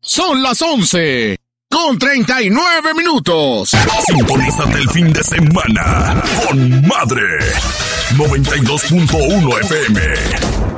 Son las 11:39. Sintonízate el fin de semana con Madre 92.1 FM.